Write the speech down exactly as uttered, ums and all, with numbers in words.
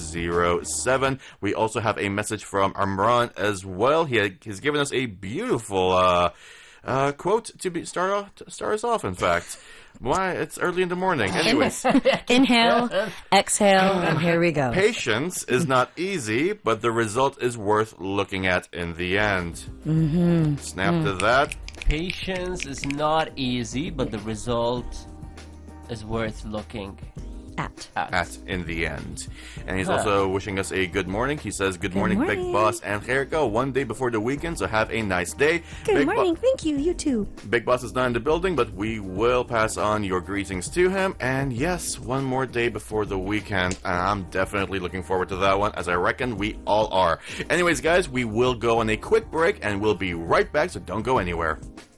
zero seven. We also have a message from Amran as well. He had, he's given us a beautiful uh, uh, quote to be start off, to start us off, in fact. Why? It's early in the morning. Anyways. Inhale, exhale, and here we go. Patience is not easy, but the result is worth looking at in the end. Mm-hmm. Snap mm. to that. Patience is not easy, but the result is worth looking at. At, at in the end. And he's huh. also wishing us a good morning. He says, good, good morning, morning, Big Boss and Jericho. One day before the weekend, so have a nice day. Good Big morning. Bo- Thank you. You too. Big Boss is not in the building, but we will pass on your greetings to him. And yes, one more day before the weekend. And I'm definitely looking forward to that one, as I reckon we all are. Anyways, guys, we will go on a quick break, and we'll be right back, so don't go anywhere.